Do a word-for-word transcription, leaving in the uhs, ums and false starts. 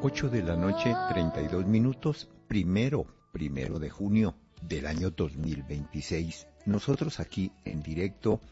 Ocho de la noche, treinta y dos minutos, primero, primero de junio del año dos mil veintiséis. Nosotros aquí en directo